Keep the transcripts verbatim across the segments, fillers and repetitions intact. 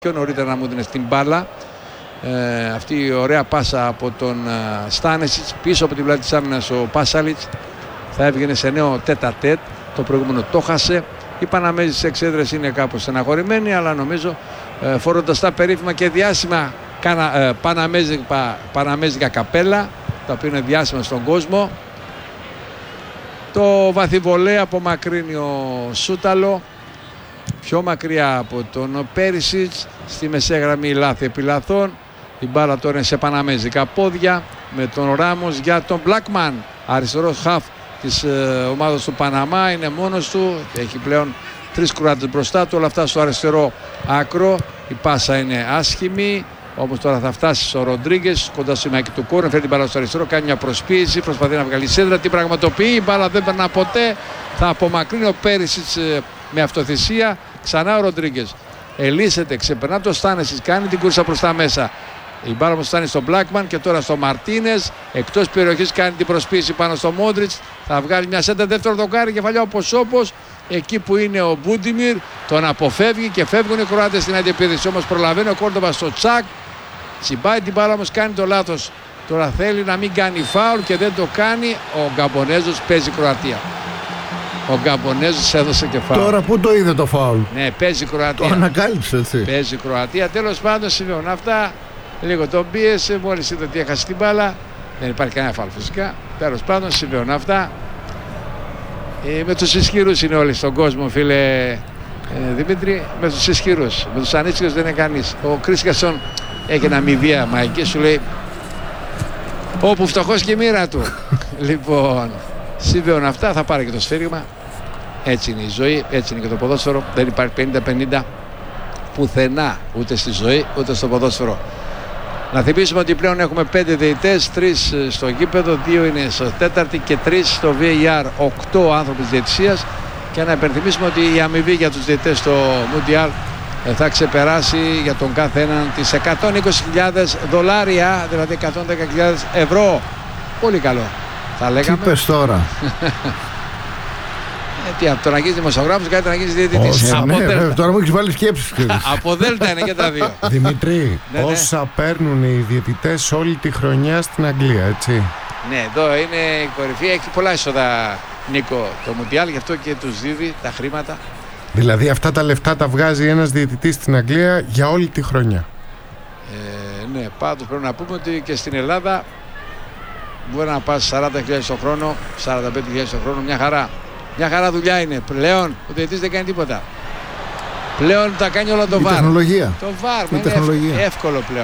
Πιο νωρίτερα να μου δίνει την μπάλα. Ε, αυτή η ωραία πάσα από τον uh, Στάνεσιτς πίσω από την πλάτη της άμυνας. Ο Πάσαλιτς θα έβγαινε σε νέο τέτα τέτ. Το προηγούμενο το χάσε. Οι Παναμέζοι στις εξέδρες είναι κάπως στεναχωρημένοι, αλλά νομίζω ε, φορώντας τα περίφημα και διάσημα κανα, ε, παναμέζικα, παναμέζικα καπέλα, τα οποία είναι διάσημα στον κόσμο. Το βαθιβολέ απομακρύνει ο Σούταλο, πιο μακριά από τον Πέρισιτς, στη μεσαία γραμμή λάθη επί λαθών. Η μπάλα τώρα είναι σε παναμέζικα πόδια με τον Ράμος για τον Μπλάκμαν, αριστερός χαφ της ε, ομάδας του Παναμά, είναι μόνος του, έχει πλέον τρεις Κροάτες μπροστά του, όλα αυτά στο αριστερό άκρο. Η πάσα είναι άσχημη, όμως τώρα θα φτάσει ο Ροντρίγκες κοντά στο σημείο του κόρνερ, φέρει την μπάλα στο αριστερό, κάνει μια προσποίηση, προσπαθεί να βγάλει σέντρα, την πραγματοποιεί, η μπάλα δεν περνά ποτέ, θα απομακρύνει ο Πέρισιτς ε, με αυτοθυσία, ξανά ο Ροντρίγκες ελύσεται, ξεπερνά το Στάνεσιτς, κάνει την κούρσα προς τα μέσα. Η μπάλα μου φτάνει στον Μπλάκμαν και τώρα στο Μαρτίνες. Εκτός περιοχής κάνει την προσποίηση πάνω στο Μόντριτς. Θα βγάλει μια σέντα, δεύτερο δοκάρι, κεφαλιά όπως όπως. Εκεί που είναι ο Μπούντιμιρ τον αποφεύγει και φεύγουν οι Κροάτες στην αντιεπίθεση. Όμως προλαβαίνει ο Κόρντοβα στο τσακ. Τσιμπάει την μπάλα, όμως κάνει το λάθος. Τώρα θέλει να μην κάνει φάουλ και δεν το κάνει. Ο Γκαμπονέζος παίζει Κροατία. Ο Γκαμπονέζος έδωσε και φάουλ. Τώρα πού το είδε το φάουλ? Ναι, παίζει Κροατία. Το ανακάλυψε έτσι. Παίζει Κροατία. Τέλος πάντων συμβαίνουν αυτά. Λίγο τον πίεσε, μόλις είδε ότι έχασε την μπάλα. Δεν υπάρχει κανένα φάουλ φυσικά. Τέλος πάντων συμβαίνουν αυτά. Ε, με τους ισχυρούς είναι όλοι στον κόσμο, φίλε ε, Δημήτρη. Με τους ισχυρούς. Με τους ανήσυχους δεν είναι κανείς. Ο Κρίσιασον έχει ένα μηδία μαϊκή, σου λέει όπου φτωχός και η μοίρα του. Λοιπόν, συμβαίνουν αυτά. Θα πάρει και το σφύριγμα. Έτσι είναι η ζωή, έτσι είναι και το ποδόσφαιρο. Δεν υπάρχει πενήντα πενήντα πουθενά, ούτε στη ζωή ούτε στο ποδόσφαιρο. Να θυμίσουμε ότι πλέον έχουμε πέντε διαιτητές, τρεις στο γήπεδο, δύο είναι στο τέταρτη και τρεις στο βι έι αρ, οκτώ άνθρωποι της διαιτησίας. Και να υπενθυμίσουμε ότι η αμοιβή για τους διαιτητές στο Μουντιάλ θα ξεπεράσει για τον κάθε έναν τις εκατόν είκοσι χιλιάδες δολάρια, δηλαδή εκατόν δέκα χιλιάδες ευρώ. Πολύ καλό, θα λέγαμε. Τι πες τώρα? Ε, τι, από το να γίνεις δημοσιογράφος κάτι να γίνεις διαιτητής. Ναι, ναι, τώρα μου έχεις βάλει σκέψεις. Από Δέλτα είναι και τα δύο. Δημήτρη, ναι, ναι. όσα παίρνουν οι διαιτητές όλη τη χρονιά στην Αγγλία, έτσι. Ναι, εδώ είναι η κορυφή. Έχει πολλά είσοδα, Νίκο, το Μουντιάλ, γι' αυτό και τους δίδει τα χρήματα. Δηλαδή αυτά τα λεφτά τα βγάζει ένας διαιτητής στην Αγγλία για όλη τη χρονιά. Ε, ναι, πάντως πρέπει να πούμε ότι και στην Ελλάδα μπορεί να πας σαράντα χιλιάδες το χρόνο, σαράντα πέντε χιλιάδες το χρόνο, μια χαρά. Μια χαρά δουλειά είναι. Πλέον ο διαιτητής δεν κάνει τίποτα. Πλέον τα κάνει όλα το βαρ. Τεχνολογία. Το βαρ είναι τεχνολογία. εύκολο πλέον.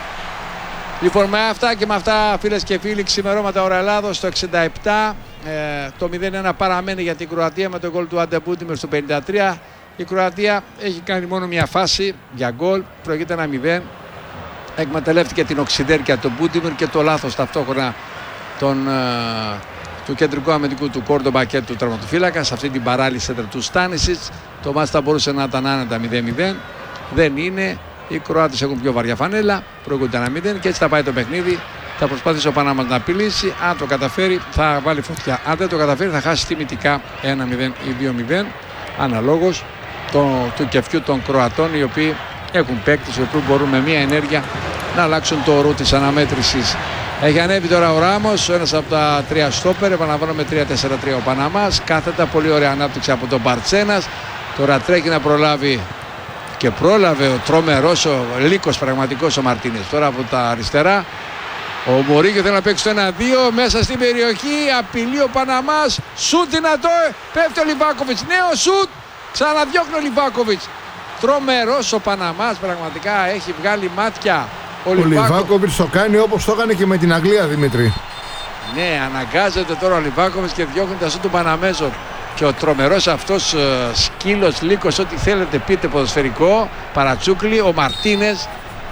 Λοιπόν, με αυτά και με αυτά, φίλες και φίλοι, ξημερώματα ώρα Ελλάδος στο εξήντα επτά. Ε, το μηδέν ένα παραμένει για την Κροατία με το γκολ του Άντε Μπούντιμιρ στο πενήντα τρία. Η Κροατία έχει κάνει μόνο μια φάση για γκολ. Προηγείται ένα μηδέν. Εκμεταλλεύτηκε την οξυδέρκεια του Μπούντιμιρ και το λάθος ταυτόχρονα τον, ε, του κεντρικού αμυντικού του Κόρντομπα και του τραυματοφύλακα. Σε αυτή την παράλληλη σέντρα του Στάνισιτς. Το μάτς θα μπορούσε να ήταν άνετα μηδέν μηδέν. Δεν είναι. Οι Κροάτες έχουν πιο βαριά φανέλα. Προηγούνται ένα μηδέν και έτσι θα πάει το παιχνίδι. Θα προσπαθήσει ο Πανάμας να απειλήσει. Αν το καταφέρει θα βάλει φωτιά. Αν δεν το καταφέρει θα χάσει τιμητικά ένα μηδέν ή δύο μηδέν. Αναλόγως το, του κεφιού των Κροατών, οι οποίοι έχουν παίκτες οι οποίοι μπορούν με μία ενέργεια να αλλάξουν το ρου της αναμέτρησης. Έχει ανέβει τώρα ο Ράμος, ένας από τα τρία στόπερ. Επαναλαμβάνω με τρία τέσσερα τρία ο Παναμάς. Κάθετα, πολύ ωραία ανάπτυξη από τον Μπαρτσένας. Τώρα τρέχει να προλάβει και πρόλαβε ο τρομερός, ο λύκος πραγματικός ο Μαρτίνες. Τώρα από τα αριστερά ο Μωρίγιο θέλει να παίξει το ένα δύο μέσα στην περιοχή. Απειλεί ο Παναμάς. Σουτ δυνατό. Πέφτει ο Λιβάκοβιτς. Νέο σουτ. Ξαναδιώχνει ο Λιβάκοβιτς. Τρομερός ο Παναμάς. Πραγματικά έχει βγάλει μάτια. Ο, ο Λιβάκοβιτς το κάνει όπως το έκανε και με την Αγγλία, Δημήτρη. Ναι, αναγκάζεται τώρα ο Λιβάκοβιτς και διώχνει τα σουτ του Παναμέζων. Και ο τρομερός αυτός uh, σκύλος, λύκος, ό,τι θέλετε πείτε ποδοσφαιρικό, παρατσούκλι, ο Μαρτίνες,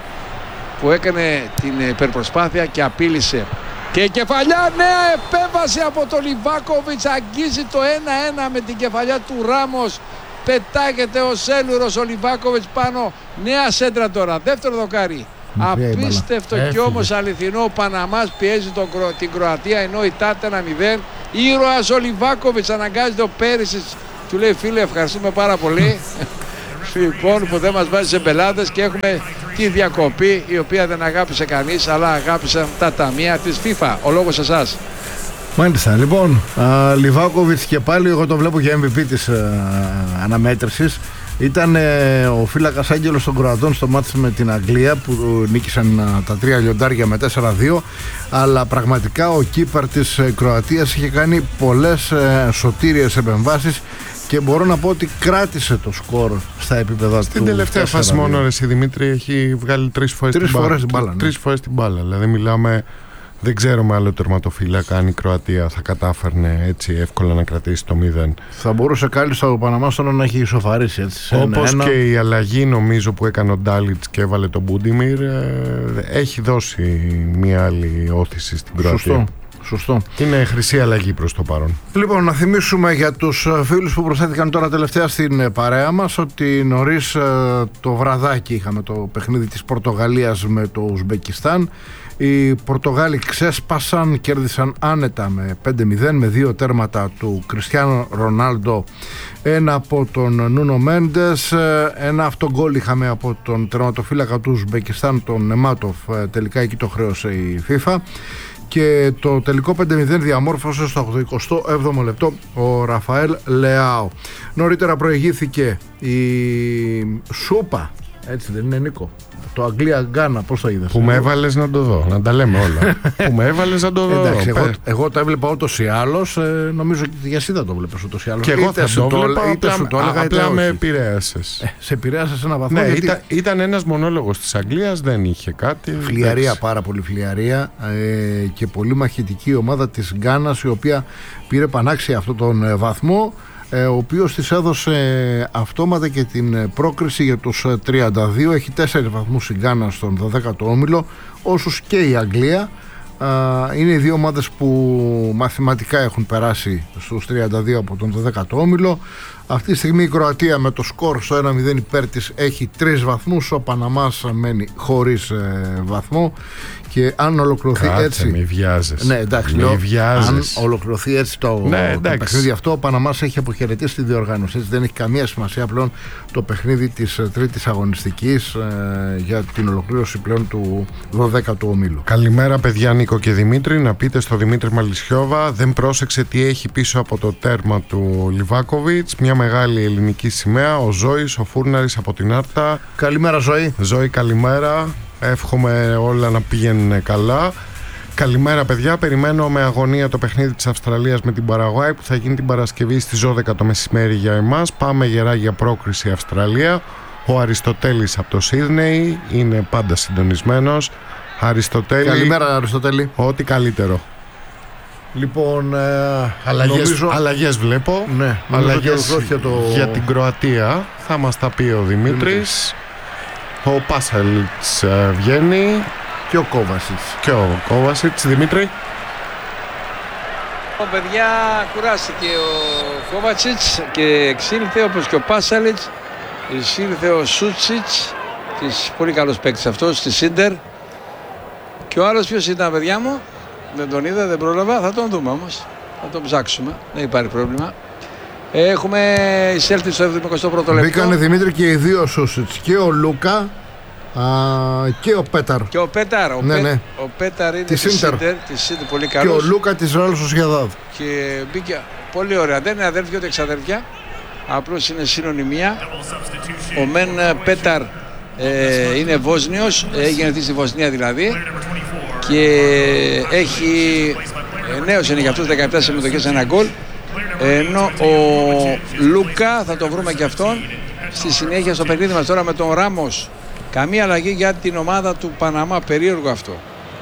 που έκανε την υπερπροσπάθεια και απείλησε. Και η κεφαλιά, νέα επέμβαση από τον Λιβάκοβιτς, αγγίζει το ένα ένα με την κεφαλιά του Ράμος. Πετάγεται ο Σέλουρος, ο Λιβάκοβιτς πάνω, νέα σέντρα τώρα, δεύτερο δοκάρι. Απίστευτο και όμως αληθινό. Ο Παναμάς πιέζει τον, την Κροατία ενώ ητάται ένα μηδέν. Ήρωας ο Λιβάκοβιτς, αναγκάζεται ο Πέρισιτς. Του λέει φίλε ευχαριστούμε πάρα πολύ. Λοιπόν, που δεν μας βάζει σε μπελάδες και έχουμε τη διακοπή η οποία δεν αγάπησε κανείς, αλλά αγάπησαν τα ταμεία της FIFA. Ο λόγος εσάς. Μάλιστα, λοιπόν, α, Λιβάκοβιτς και πάλι εγώ το βλέπω για εμ βι πι της α, αναμέτρησης. Ήταν ε, ο φύλακας άγγελος των Κροατών στο μάτς με την Αγγλία που νίκησαν α, τα τρία λιοντάρια με τέσσερα δύο, αλλά πραγματικά ο κύπαρ της ε, Κροατίας είχε κάνει πολλές ε, σωτήριες επεμβάσεις και μπορώ να πω ότι κράτησε το σκορ στα επίπεδα του. Στην τελευταία φάση μόνο ρε η Δημήτρη έχει βγάλει τρεις φορές τρεις την μπάλα. Φορές την μπάλα ναι. Τρεις φορές την μπάλα, δηλαδή μιλάμε. Δεν ξέρω με άλλο τερματοφύλακα αν η Κροατία θα κατάφερνε έτσι εύκολα να κρατήσει το μηδέν. Θα μπορούσε κάλλιστα ο Παναμάστονα να έχει ισοφαρίσει έτσι. Όπως ένα... και η αλλαγή νομίζω που έκανε ο Ντάλιτς και έβαλε τον Μπούντιμιρ ε, έχει δώσει μια άλλη όθηση στην Κροατία. Σωστό. Σωστό. Είναι χρυσή αλλαγή προς το παρόν. Λοιπόν, να θυμίσουμε για τους φίλους που προσθέθηκαν τώρα τελευταία στην παρέα μας ότι νωρίς το βραδάκι είχαμε το παιχνίδι της Πορτογαλίας με το Ουσμπεκιστάν. Οι Πορτογάλοι ξέσπασαν, κέρδισαν άνετα με πέντε μηδέν με δύο τέρματα του Κριστιάνο Ρονάλντο, ένα από τον Νούνο Μέντες, ένα αυτογκόλ είχαμε από τον τερματοφύλακα του Ουσμπεκιστάν, τον Νεμάτοφ, τελικά εκεί το χρέωσε η FIFA. Και το τελικό πέντε μηδέν διαμόρφωσε στο ογδοηκοστό έβδομο λεπτό ο Ραφαέλ Λεάο. Νωρίτερα προηγήθηκε η Σούπα, έτσι δεν είναι Νίκο? Το Αγγλία-Γκάνα, πώς το είδες? Που με έβαλες να το δω, να τα λέμε όλα. Που με έβαλες να το δω. Εντάξει, εγώ, εγώ τα έβλεπα ούτως ή άλλως, ε, νομίζω ότι για εσύ δεν το βλέπεις ούτως ή άλλως. Και εγώ είτε θα το βλέπα, απλά, το έλεγα, απλά με όχι. επηρέασες. Ε, σε επηρέασε σε ένα βαθμό. Ναι, γιατί... ήταν, ήταν ένας μονόλογος της Αγγλίας, δεν είχε κάτι. Φλιαρία, εντάξει. πάρα πολύ φλιαρία ε, και πολύ μαχητική ομάδα της Γκάνας, η οποία πήρε πανάξια αυτόν τον ε, βαθμό, ε, ο οποίος της έδωσε αυτόματα και την πρόκριση για τους τριάντα δύο. Έχει τέσσερις βαθμούς η Γκάνα στον δωδέκατο όμιλο, όσους και η Αγγλία. Είναι οι δύο ομάδες που μαθηματικά έχουν περάσει στους τριάντα δύο από τον δωδέκατο όμιλο. Αυτή τη στιγμή η Κροατία με το σκορ στο ένα μηδέν υπέρ της έχει τρεις βαθμούς. Ο Παναμάς μένει χωρίς ε, βαθμό. Και αν ολοκληρωθεί Κάτσε, έτσι. μη βιάζεσαι. Ναι, εντάξει, μη λέω, βιάζεσαι. αν ολοκληρωθεί έτσι το, ναι, το παιχνίδι αυτό, ο Παναμάς έχει αποχαιρετήσει τη διοργάνωση. Έτσι, δεν έχει καμία σημασία πλέον το παιχνίδι της τρίτης αγωνιστικής ε, για την ολοκλήρωση πλέον του δωδέκατου ομίλου. Καλημέρα, παιδιά, Νίκο και Δημήτρη. Να πείτε στο Δημήτρη Μαλισιώβα, δεν πρόσεξε τι έχει πίσω από το τέρμα του Λιβάκοβιτς. Μια μεγάλη ελληνική σημαία. Ο Ζώης, ο Φούρναρης από την Άρτα. Καλημέρα, Ζωή. Ζώη, καλημέρα. Εύχομαι όλα να πηγαίνουν καλά. Καλημέρα, παιδιά. Περιμένω με αγωνία το παιχνίδι της Αυστραλίας με την Παραγουάη που θα γίνει την Παρασκευή στις δώδεκα το μεσημέρι για εμάς. Πάμε γερά για πρόκριση Αυστραλία. Ο Αριστοτέλης από το Σίδνεϊ είναι πάντα συντονισμένος. Αριστοτέλη. Καλημέρα, Αριστοτέλη. Ό,τι καλύτερο. Λοιπόν, ε, αλλαγές, νομίζω... αλλαγές βλέπω. Ναι, αλλαγές για, το... για την Κροατία. Θα μας τα πει ο Δημήτρης. Ο Πάσαλιτς βγαίνει. Και ο Κόβασιτς. Και ο Κόβασιτς, Δημήτρη. Ο παιδιά κουράστηκε ο Κόβατσιτς και εξήλθε, όπως και ο Πάσαλιτς. Εξήλθε ο Σούτσιτς, της πολύ καλός παίκτης αυτός, στη Σίντερ. Και ο άλλος ποιος ήταν, παιδιά μου? Δεν τον είδα, δεν πρόλαβα, θα τον δούμε όμως. Θα τον ψάξουμε, δεν υπάρχει πρόβλημα. Έχουμε εισέλθει στο εβδομηκοστό πρώτο λεπτό. Μπήκανε, Δημήτρη, και οι δύο Σούσιτς, και ο Λούκα α, και ο Πέταρ. Και ο Πέταρ, ο, ναι, Πέ... ναι. ο Πέταρ είναι τη Σίντερ, τη Σίντερ, πολύ καλός. Και ο Λούκα της Ρεάλ Σοσιεδάδ. Και μπήκε πολύ ωραία, δεν είναι αδέρφια ούτε εξαδέρφια, απλώς είναι συνωνυμία. Ο Μεν Πέταρ ε, είναι Βόσνιος, έχει γεννηθεί στη Βοσνία δηλαδή, και έχει, ε, νέος είναι για αυτός, δεκαεπτά συμμετοχές, ένα γκολ. Ενώ ο Λούκα, θα το βρούμε και αυτόν στη συνέχεια στο παιχνίδι μας τώρα με τον Ράμος. Καμία αλλαγή για την ομάδα του Παναμά, περίεργο αυτό.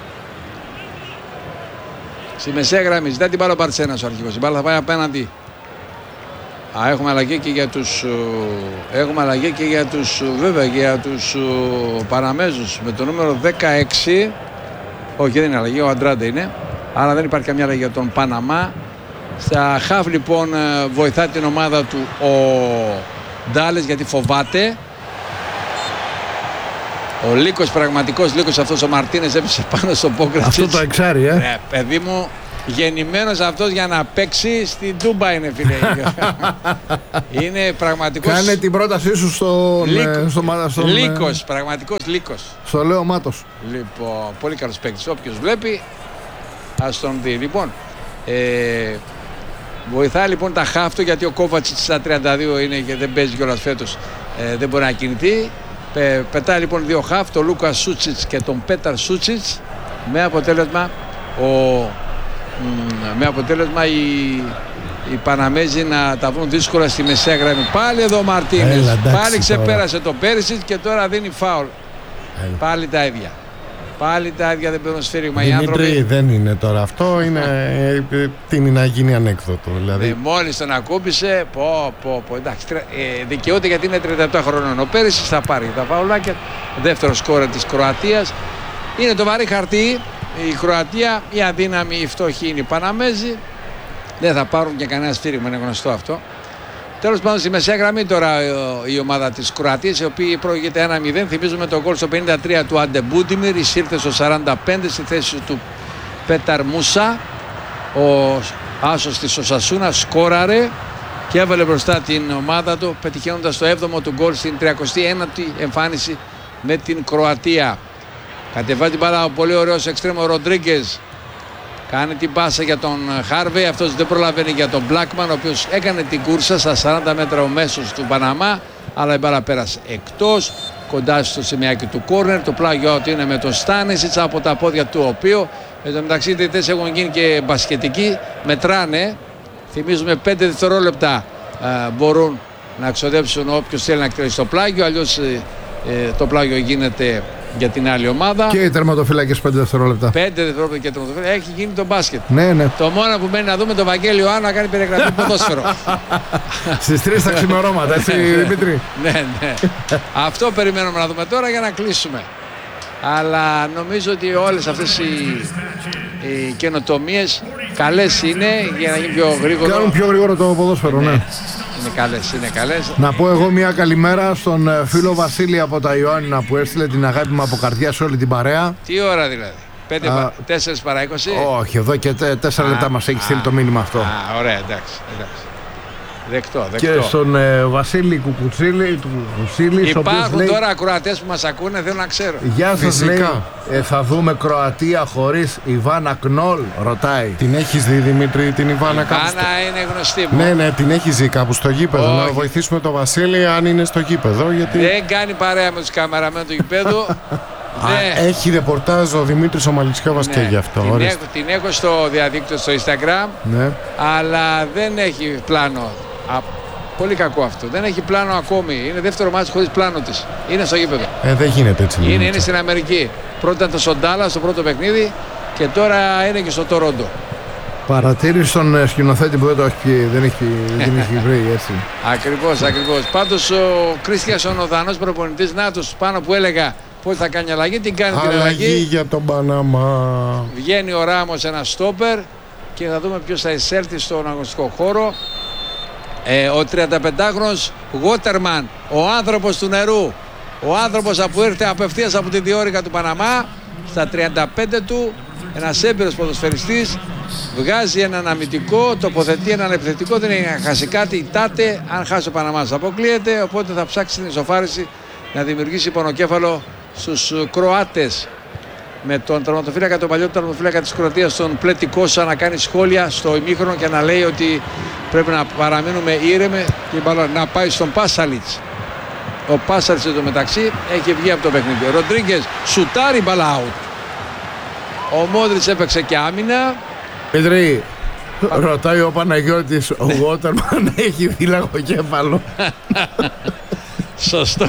Στη μεσαία γραμμή ζητάει την μπάλα ο Μπαρτσένας ο αρχηγός, η μπάλα θα πάει απέναντι. Α, έχουμε αλλαγή και για τους, έχουμε αλλαγή και για τους, βέβαια, και για τους Παναμέζους με το νούμερο δεκαέξι. Όχι, δεν είναι αλλαγή, ο Αντράντε είναι, αλλά δεν υπάρχει καμία αλλαγή για τον Παναμά. Στα χαφ λοιπόν βοηθά την ομάδα του ο Ντάλες, γιατί φοβάται. Ο Λίκος, πραγματικός Λίκος αυτός ο Μαρτίνες, έπεσε πάνω στο Πόκρατζιτς. Αυτό το εξάρι, ε. Ναι, παιδί μου, γεννημένος αυτός για να παίξει στην Τούμπα είναι, φίλε. Είναι πραγματικός. Κάνε την πρότασή σου στο Λύκο, στο, στο, Λύκος, πραγματικός Λύκος. Στο Λέο Μάτος. Λοιπόν, πολύ καλός παίκτης. Όποιος βλέπει, ας τον δει. Λοιπόν, ε, βοηθάει λοιπόν τα χάφτο, γιατί ο Κόβατσιτς στα τριάντα δύο είναι και δεν παίζει κιόλας φέτος. Ε, δεν μπορεί να κινηθεί. Πε, πετάει λοιπόν δύο χάφ, τον Λούκα Σούτσιτς και τον Πέταρ Σούτσιτς, με αποτέλεσμα ο, με αποτέλεσμα οι, οι Παναμέζοι να τα βρουν δύσκολα στη μεσαία γραμμή. Πάλι εδώ ο Μαρτίνες, πάλι ξεπέρασε τον Πέρισιτς και τώρα δίνει φάουλ. Έλα. Πάλι τα ίδια. Πάλι τα ίδια, δεν παίρνουν σφύριγμα οι άνθρωποι. Δημήτρη, δεν είναι τώρα αυτό, είναι τίνει να γίνει ανέκδοτο. Δηλαδή. Ε, μόλις τον ακούμπησε, πω, πω, πω, εντάξει, ε, δικαιούται γιατί είναι τριάντα επτά χρονών. Ο Πέρισιτς θα πάρει τα φαουλάκια. Δεύτερο σκόρερ της Κροατίας. Είναι το βαρύ χαρτί. Η Κροατία, η αδύναμη, η φτωχή είναι οι Παναμέζοι. Δεν θα πάρουν και κανένα σφύριγμα, είναι γνωστό αυτό. Τέλος πάντων, στη μεσαία γραμμή τώρα η ομάδα της Κροατίας, η οποία προηγείται ένα μηδέν. Θυμίζουμε το γκολ στο πενήντα τρία του Άντε Μπούντιμιρ, εισήλθε στο σαράντα πέντε στη θέση του Πέταρ Μούσα. Ο άσος της Οσασούνα σκόραρε και έβαλε μπροστά την ομάδα του, πετυχαίνοντας το έβδομο του γκολ στην τριακοστή ένατη εμφάνιση με την Κροατία. Κατεβάζει την μπάλα ο πολύ ωραίος εξτρέμο Ροντρίγκες. Κάνει την πάσα για τον Χάρβεϊ, αυτός δεν προλαβαίνει για τον Μπλάκμαν, ο οποίος έκανε την κούρσα στα σαράντα μέτρα ο μέσος του Παναμά, αλλά η μπάλα πέρασε εκτός, κοντά στο σημειάκι του κόρνερ. Το πλάγιο του είναι με τον Στάνισιτς, από τα πόδια του οποίου, εν τω μεταξύ οι διαιτητές έχουν γίνει και μπασκετικοί, μετράνε. Θυμίζουμε πέντε δευτερόλεπτα α, μπορούν να ξοδέψουν όποιος θέλει να εκτελέσει το πλάγιο, αλλιώς ε, ε, το πλάγιο γίνεται για την άλλη ομάδα. Και οι τερματοφύλακες πέντε δευτερόλεπτα. πέντε δευτερόλεπτα και τερματοφύλακες. Έχει γίνει το μπάσκετ. Ναι, ναι. Το μόνο που μένει να δούμε το Βαγγέλη Ιωάννου να κάνει περιγραφή ποδόσφαιρο. Στις τρεις τα ξημερώματα, έτσι, Δημήτρη. Ναι, ναι. Αυτό περιμένουμε να δούμε τώρα για να κλείσουμε. Αλλά νομίζω ότι όλες αυτές οι, οι καινοτομίες καλές είναι για να γίνει πιο γρήγορο. Κάνουν πιο γρήγορο το ποδόσφαιρο, ναι. ναι. Είναι καλές, είναι καλές. Να πω εγώ μια καλημέρα στον φίλο Βασίλη από τα Ιωάννινα που έστειλε την αγάπη μου από καρδιά σε όλη την παρέα. Τι ώρα δηλαδή? τέσσερα παρά είκοσι. Όχι, εδώ και τέσσερα λεπτά μας έχει στείλει το μήνυμα αυτό. Α, ωραία, εντάξει, εντάξει. Δεκτό, δεκτό. Και στον ε, Βασίλη Κουκουτσίλη, του Κουκουτσίλη. Υπάρχουν λέει, τώρα ακροατές που μας ακούνε, θέλω να ξέρω. Γεια σας, λέει, ε, θα δούμε Κροατία χωρίς Ιβάνα Κνόλ, ρωτάει. Την έχεις δει, Δημήτρη, την Ιβάνα κάπου? Ιβάνα είναι γνωστή μου. Ναι, ναι, την έχεις δει κάπου στο γήπεδο. Όχι. Να βοηθήσουμε τον Βασίλη αν είναι στο γήπεδο. Γιατί... Δεν κάνει παρέα με τους καμεραμένους του γηπέδου. Ναι. Έχει ρεπορτάζ ο Δημήτρης ο Μαλιτσιώβας, ναι, και γι' αυτό. Την έχω, την έχω στο διαδίκτυο, στο Instagram, ναι, αλλά δεν έχει πλάνο. Α, πολύ κακό αυτό. Δεν έχει πλάνο ακόμη. Είναι δεύτερο μάτι χωρίς πλάνο της. Είναι στο γήπεδο. Ε, δεν γίνεται έτσι. Είναι, είναι στην Αμερική. Πρώτα ήταν το Σοντάλα στο πρώτο παιχνίδι και τώρα είναι και στο Τορόντο. Παρατήρηση στον σκηνοθέτη που δεν το έχει, δεν έχει, δεν έχει βρει, έτσι. Ακριβώς, ακριβώς. Πάντως ο Κρίστιανσον, ο Δανός προπονητής, νάτος πάνω που έλεγα πώς θα κάνει αλλαγή, την κάνει αλλαγή την αλλαγή. Για τον Παναμά. Βγαίνει ο Ράμος, ένα στόπερ, και θα δούμε ποιος θα εισέλθει στον αγωνιστικό χώρο. Ε, ο τριανταπεντάχρονος Γότερμαν, ο άνθρωπος του νερού, ο άνθρωπος που ήρθε απευθείας από τη διόρυγα του Παναμά, στα τριάντα πέντε του, ένας έμπειρος ποδοσφαιριστής, βγάζει έναν αμυντικό, τοποθετεί έναν επιθετικό, δεν έχει χάσει κάτι, τάτε, αν χάσει ο Παναμάς αποκλείεται, οπότε θα ψάξει την ισοφάριση να δημιουργήσει πονοκέφαλο στους Κροάτες. Με τον τερματοφύλακα, τον παλιό τερματοφύλακα της Κροατίας, τον Πλετικόσα, να κάνει σχόλια στο ημίχρονο και να λέει ότι πρέπει να παραμείνουμε ήρεμοι και να πάει στον Πάσαλιτς. Ο Πάσαλιτς εδώ μεταξύ έχει βγει από το παιχνίδι. Ο Ροντρίγκες σουτάρει, μπαλά out. Ο Μόντριτς έπαιξε και άμυνα. Πέτρη, ρωτάει ο Παναγιώτης, ο Γότερμαν έχει φύλακο-κέφαλο. Σωστό.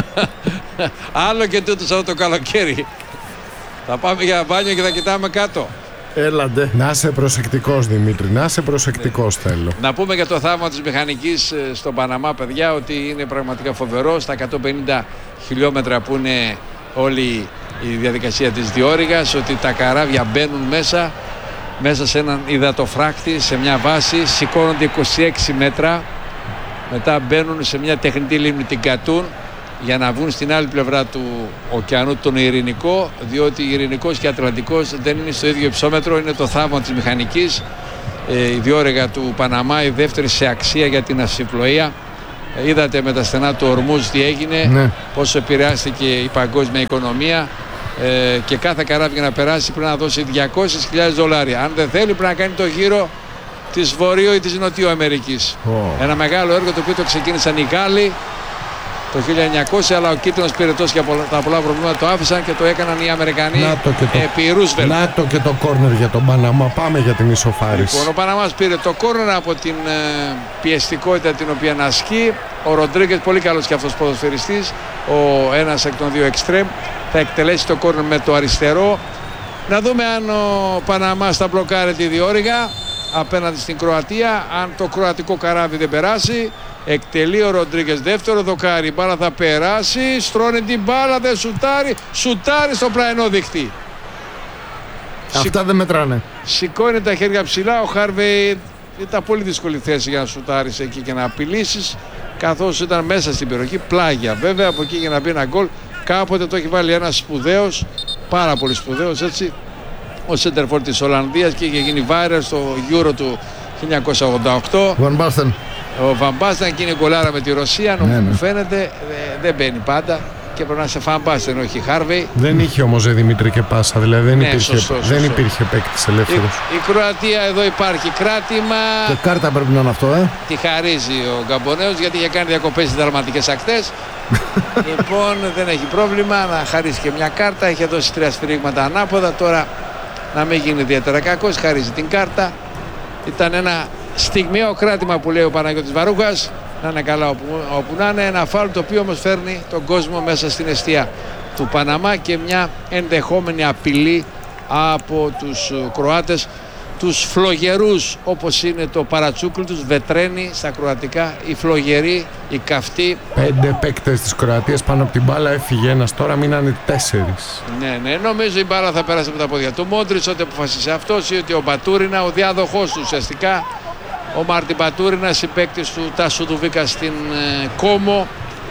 Άλλο και τούτο σαν το καλοκαίρι. Θα πάμε για μπάνιο και θα κοιτάμε κάτω. Έλαντε. Να είσαι προσεκτικός, Δημήτρη, να είσαι προσεκτικός, ναι, θέλω. Να πούμε για το θαύμα της μηχανικής στον Παναμά, παιδιά, ότι είναι πραγματικά φοβερό. Στα εκατόν πενήντα χιλιόμετρα που είναι όλη η διαδικασία της διόρυγας, ότι τα καράβια μπαίνουν μέσα, μέσα σε έναν υδατοφράκτη, σε μια βάση, σηκώνονται είκοσι έξι μέτρα, μετά μπαίνουν σε μια τεχνητή λίμνη, την Κατούν, για να βγουν στην άλλη πλευρά του ωκεανού, τον Ειρηνικό, διότι Ειρηνικός και Ατλαντικός δεν είναι στο ίδιο υψόμετρο, είναι το θαύμα της μηχανικής. Ε, η διόρυγα του Παναμά, η δεύτερη σε αξία για την ναυσιπλοεία. Ε, είδατε με τα στενά του Ορμούζ τι έγινε, ναι. Πόσο επηρεάστηκε η παγκόσμια οικονομία, ε, και κάθε καράβι για να περάσει πρέπει να δώσει διακόσιες χιλιάδες δολάρια. Αν δεν θέλει πρέπει να κάνει το γύρο της Βορείου ή της Νοτιού Αμερικής. Oh. Ένα μεγάλο έργο το οποίο το ξεκίνησαν οι Γάλλοι το χίλια εννιακόσια, αλλά ο κίτρινος πυρετός και τα πολλά προβλήματα το άφησαν και το έκαναν οι Αμερικανοί επί Ρούσβελτ. Να το και το κόρνερ για τον Παναμά. Πάμε για την ισοφάριση. Λοιπόν, ο Παναμάς πήρε το κόρνερ από την ε, πιεστικότητα την οποία ασκεί. Ο Ροντρίγκες, πολύ καλός και αυτός ποδοσφαιριστής, ο ένας εκ των δύο εξτρέμ, θα εκτελέσει το κόρνερ με το αριστερό. Να δούμε αν ο Παναμάς θα μπλοκάρει τη διόρυγα απέναντι στην Κροατία. Αν το κροατικό καράβι δεν περάσει, εκτελεί ο Ροντρίγκες δεύτερο δοκάρι. Η μπάλα θα περάσει, στρώνει την μπάλα, δεν σουτάρει, σουτάρει στο πλαϊνό δίχτυ. Αυτά Σι... δεν μετράνε. Σηκώνει τα χέρια ψηλά. Ο Χάρβεϊ ήταν πολύ δύσκολη θέση για να σουτάρεις εκεί και να απειλήσεις, καθώς ήταν μέσα στην περιοχή. Πλάγια βέβαια από εκεί για να μπει ένα γκολ. Κάποτε το έχει βάλει ένας σπουδαίος, πάρα πολύ σπουδαίος έτσι, ο σέντερφορ της Ολλανδίας, και είχε γίνει viral στο Euro του χίλια εννιακόσια ογδόντα οκτώ. Van Basten. Ο Van Basten, και είναι γκολάρα με τη Ρωσία, νομίζω, ναι, ναι. Φαίνεται ε, δεν μπαίνει πάντα και πρέπει να σε Van Basten, όχι Χάρβεϊ. Δεν είχε όμως ε, Δημήτρη και πάσα, δηλαδή δεν, ναι, υπήρχε, σωστό, σωστό. δεν υπήρχε παίκτης ελεύθερος. Η, η Κροατία εδώ υπάρχει κράτημα. Και κάρτα πρέπει να είναι αυτό, ε. Τη χαρίζει ο Γκαμπονέος γιατί είχε κάνει διακοπές στις δραματικές ακτές. Λοιπόν, δεν έχει πρόβλημα να χαρίσει και μια κάρτα. Είχε δώσει τρία σφυρίγματα ανάποδα. Τώρα να μην γίνει ιδιαίτερα κακός, χαρίζει την κάρτα. Ήταν ένα στιγμιαίο κράτημα που λέει ο Παναγιώτης Βαρούχας. Να είναι καλά όπου, όπου να είναι. Ένα φάουλ το οποίο όμως φέρνει τον κόσμο μέσα στην εστία του Παναμά και μια ενδεχόμενη απειλή από τους Κροάτες, τους φλογερούς, όπως είναι το παρατσούκλι τους, Βετρένη στα κροατικά, οι φλογεροί, οι καυτοί. Πέντε παίκτες της Κροατίας πάνω από την μπάλα, έφυγε ένας, τώρα μείνανε τέσσερις. Ναι, ναι, νομίζω η μπάλα θα περάσει από τα πόδια του Μόντριτς, ό,τι αποφασίσει αυτός, ή ότι ο Μπατούρινα, ο διάδοχός του ουσιαστικά, ο Μάρτιν Μπατούρινα, συμπαίκτης του Τάσου Δουβίκα στην ε, Κόμο,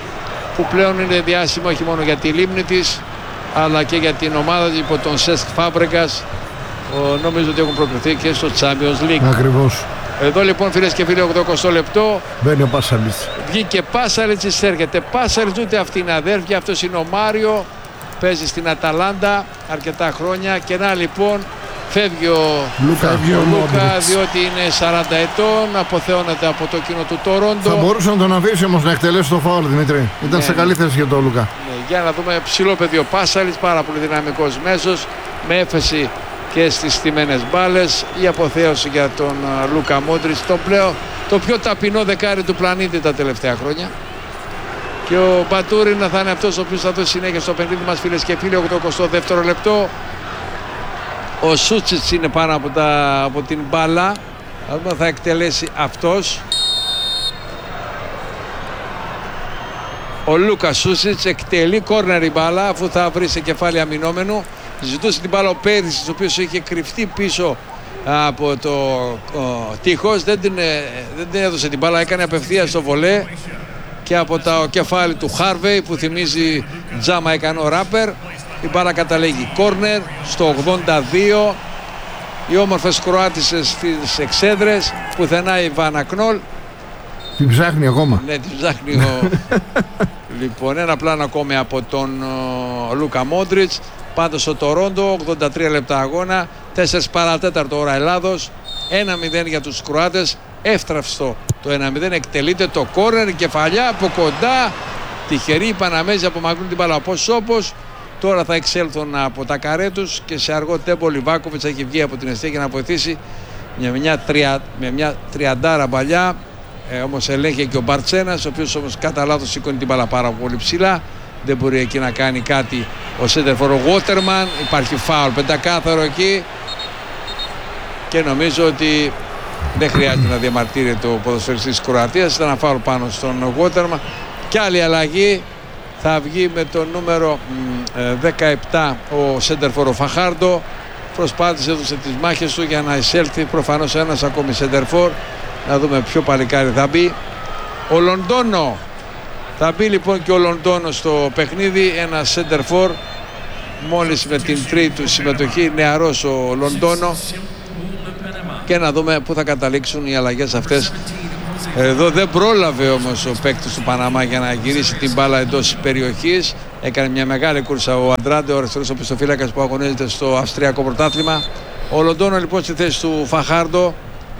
που πλέον είναι διάσημο όχι μόνο για τη λίμνη της, αλλά και για την ομάδα υπό τον Σέσκ Φάμπρεκας. Νομίζω ότι έχουν προκριθεί και στο Champions League. Ακριβώς. Εδώ λοιπόν, φίλες και φίλοι, ογδόκοσι λεπτό. Μπαίνει ο Πάσαλιτς. Βγήκε Πάσαλιτς, εισέρχεται Πάσαλιτς, ούτε αυτή είναι αδέρφια. Αυτός είναι ο Μάριο, παίζει στην Αταλάντα αρκετά χρόνια. Και να λοιπόν φεύγει ο Λούκα, φεύγει ο Λούκα, διότι είναι σαράντα ετών, αποθεώνεται από το κοινό του Τορόντο. Θα μπορούσε να τον αφήσει όμως να εκτελέσει το φάουλ, Δημήτρη. Ήταν ναι, σε καλή θέση για τον Λούκα. Ναι, για να δούμε, ψηλό παιδί ο Πάσαλιτς, πάρα πολύ δυναμικός μέσος, με έφεση και στις στιμένες μπάλες. Η αποθέωση για τον uh, Λούκα Μόντριτς, το πλέον το πιο ταπεινό δεκάρι του πλανήτη τα τελευταία χρόνια. Και ο Μπατούρινα θα είναι αυτός ο οποίος θα δώσει συνέχεια στο παιχνίδι μας, φίλες και φίλοι. ογδόκοσι δεύτερο λεπτό. Ο Σούτσιτς είναι πάνω από, τα, από την μπάλα. Θα εκτελέσει αυτός. Ο Λούκα Σούτσιτς εκτελεί κόρνερ η μπάλα, αφού θα βρει σε κεφάλι αμυνόμενου. Ζητούσε την μπάλα ο Πέρις, ο οποίος είχε κρυφτεί πίσω από το ο, τείχος. Δεν την, δεν την έδωσε την μπάλα, έκανε απευθείας στο βολέ και από το κεφάλι του Χάρβεϊ, που θυμίζει τζάμα ικανό ράπερ. Η μπάλα καταλήγει κόρνερ στο ογδόντα δύο. Οι όμορφες Κροάτισσες στις εξέδρες, πουθενά η Βάνα Κνόλ. Την ψάχνει ακόμα. Ναι, την ψάχνει ο... Λοιπόν, ένα πλάνο ακόμη από τον ο, Λούκα Μόντριτς. Πάντως στο Τορόντο, ογδόντα τρία λεπτά αγώνα, τέσσερα παρατέταρτο ώρα Ελλάδος, ένα μηδέν για τους Κροάτες. Εύθραυστο το ένα μηδέν, εκτελείται το κόρνερ, κεφαλιά από κοντά. Τυχεροί οι Παναμέζοι, απομακρύνουν την μπάλα όπως όπως. Τώρα θα εξέλθουν από τα καρέ τους και σε αργό τέμπο ο Λιβάκοβιτς έχει βγει από την αιστεία για να βοηθήσει με μια, τρια, με μια τριαντάρα παλιά. Ε, όμως ελέγχει και ο Μπαρτσένας, ο οποίος όμως κατά λάθος σηκώνει την μπάλα πάρα πολύ ψηλά. Δεν μπορεί εκεί να κάνει κάτι ο σέντερφορ Γότερμαν. Υπάρχει φάουλ πεντακάθαρο εκεί και νομίζω ότι δεν χρειάζεται να διαμαρτύρεται ο ποδοσφαιριστής της Κροατίας. Ήταν ένα φάουλ πάνω στον Γότερμαν. Και άλλη αλλαγή, θα βγει με το νούμερο δεκαεπτά ο σέντερφορ ο Φαχάρντο. Προσπάθησε, έδωσε τις μάχες του για να εισέλθει προφανώς ένας ακόμη σέντερφορ. Να δούμε ποιο παλικάρι θα μπει. Ο Λοντόνο Θα μπει λοιπόν και ο Λοντόνο στο παιχνίδι, ένα center for, μόλις με την τρίτη του συμμετοχή, νεαρός ο Λοντόνο, και να δούμε πού θα καταλήξουν οι αλλαγές αυτές. Εδώ δεν πρόλαβε όμως ο παίκτης του Παναμά για να γυρίσει την μπάλα εντός περιοχής. Έκανε μια μεγάλη κούρσα ο Αντράντε, ο αριστερός οπισθοφύλακας που αγωνίζεται στο Αυστριακό πρωτάθλημα. Ο Λοντόνο λοιπόν στη θέση του Φαχάρντο.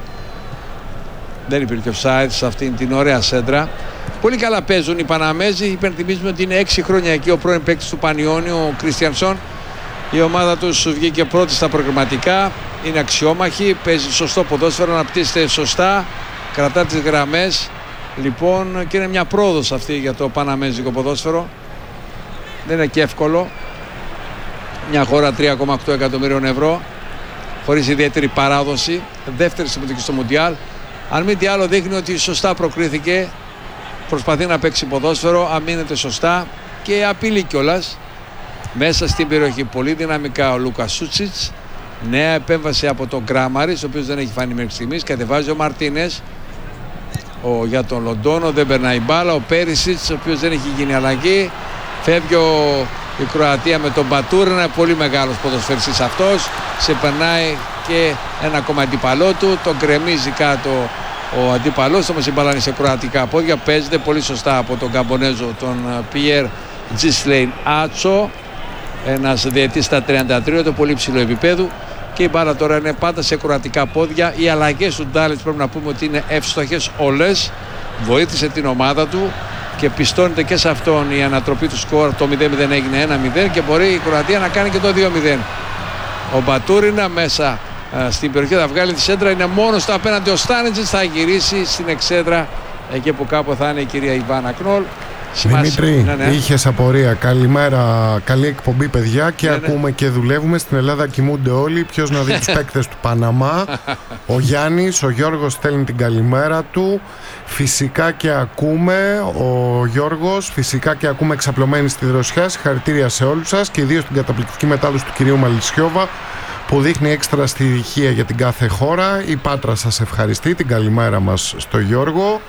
Δεν υπήρχε offside σε αυτήν την ωραία σέντρα. Πολύ καλά παίζουν οι Παναμέζοι. Υπενθυμίζουμε ότι είναι έξι χρόνια εκεί ο πρώην παίκτης του Πανιώνιου, ο Κρίστιανσον. Η ομάδα τους βγήκε πρώτη στα προγραμματικά. Είναι αξιόμαχη, παίζει σωστό ποδόσφαιρο, αναπτύσσεται σωστά, κρατά τις γραμμές. Λοιπόν, και είναι μια πρόοδος αυτή για το παναμέζικο ποδόσφαιρο. Δεν είναι και εύκολο. Μια χώρα τρία κόμμα οκτώ εκατομμυρίων ευρώ, χωρίς ιδιαίτερη παράδοση, δεύτερη συμμετοχή στο Μουντιάλ. Αν μη τι άλλο, δείχνει ότι σωστά προκρίθηκε, προσπαθεί να παίξει ποδόσφαιρο, αμήνεται σωστά και απειλεί κιόλας. Μέσα στην περιοχή πολύ δυναμικά ο Λούκα Σούτσιτς. Νέα επέμβαση από τον Γκράμαρης, ο οποίος δεν έχει φανεί μέχρι στιγμής. Κατεβάζει ο Μαρτίνες ο, για τον Λοντόνο, δεν περνάει μπάλα. Ο Πέρισιτς, ο οποίος δεν έχει γίνει αλλαγή. Φεύγει ο, η Κροατία με τον Μπατούρ, είναι πολύ μεγάλος ποδοσφαιριστής αυτός. Σε περνάει και ένα ακόμα αντίπαλό του, τον κρεμίζει κάτω ο αντίπαλός, όμως η μπάλα είναι σε κροατικά πόδια. Παίζεται πολύ σωστά από τον Καμπονέζο, τον Πιέρ Τζισλέιν Άτσο. Ένας διαιτής στα τριάντα τρία, το πολύ ψηλό επίπεδο, και η μπάλα τώρα είναι πάντα σε κροατικά πόδια. Οι αλλαγές του Ντάλιτς πρέπει να πούμε ότι είναι εύστοχες όλες. Βοήθησε την ομάδα του και πιστώνεται και σε αυτόν η ανατροπή του σκορ. Το μηδέν μηδέν έγινε ένα μηδέν και μπορεί η Κροατία να κάνει και το δύο μηδέν. Ο Μπατούρινα μέσα α, στην περιοχή θα βγάλει τη σέντρα, είναι μόνος του απέναντι. Ο Στάνιτζης θα γυρίσει στην εξέδρα, εκεί που κάπου θα είναι η κυρία Ιβάνα Κνόλ. Δημήτρη, ναι, ναι. Είχες απορία. Καλημέρα, καλή εκπομπή παιδιά, και ναι, ακούμε ναι. και δουλεύουμε. Στην Ελλάδα κοιμούνται όλοι. Ποιος να δει τους παίκτες του Παναμά? Ο Γιάννης, ο Γιώργος στέλνει την καλημέρα του. Φυσικά και ακούμε, ο Γιώργος, φυσικά και ακούμε εξαπλωμένοι στη δροσιά. Συγχαρητήρια σε όλους σας και ιδίως την καταπληκτική μετάδοση του κυρίου Μαλισιόβα, που δείχνει έξτρα στοιχεία για την κάθε χώρα. Η Πάτρα σας ευχαριστεί. Την καλημέρα μας στο Γιώργο.